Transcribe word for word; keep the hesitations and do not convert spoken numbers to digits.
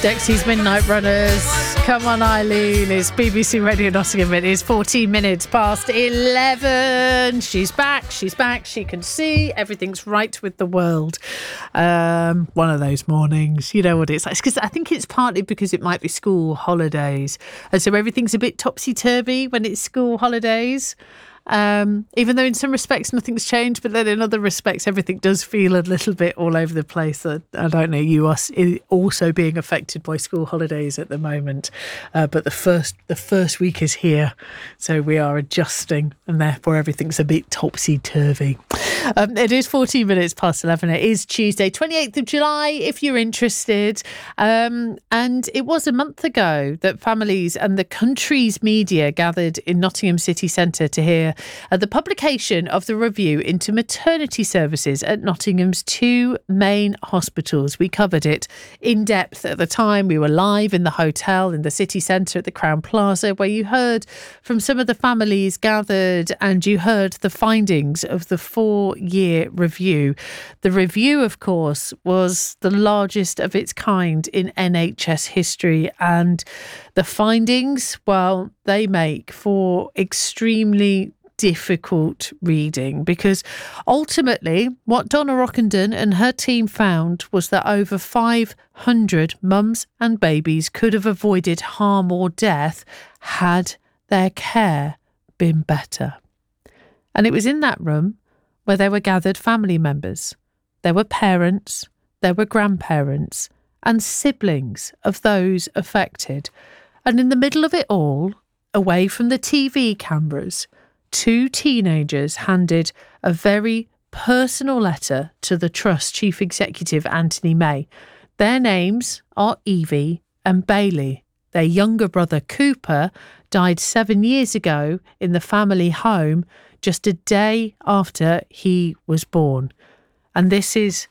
Dexy's Midnight Runners. Come on, Eileen. It's B B C Radio Nottingham. It is fourteen minutes past eleven. She's back. She's back. She can see. Everything's right with the world. Um, one of those mornings. You know what it's like. Because I think it's partly because it might be school holidays. And so everything's a bit topsy-turvy when it's school holidays. Um, even though in some respects nothing's changed, but then in other respects everything does feel a little bit all over the place. I, I don't know, you are also being affected by school holidays at the moment, uh, but the first the first week is here, so we are adjusting, and therefore everything's a bit topsy-turvy. Um, it is fourteen minutes past eleven. It is Tuesday, twenty-eighth of July, if you're interested. Um, and it was a month ago that families and the country's media gathered in Nottingham city centre to hear uh, the publication of the review into maternity services at Nottingham's two main hospitals. We covered it in depth at the time. We were live in the hotel in the city centre at the Crowne Plaza, where you heard from some of the families gathered and you heard the findings of the four-year review. The review, of course, was the largest of its kind in N H S history, and the findings, well, they make for extremely difficult reading, because ultimately what Donna Rockenden and her team found was that over five hundred mums and babies could have avoided harm or death had their care been better. And it was in that room where there were gathered family members. There were parents, there were grandparents and siblings of those affected. And in the middle of it all, away from the T V cameras, two teenagers handed a very personal letter to the Trust Chief Executive Anthony May. Their names are Evie and Bailey. Their younger brother Cooper died seven years ago in the family home just a day after he was born. And this is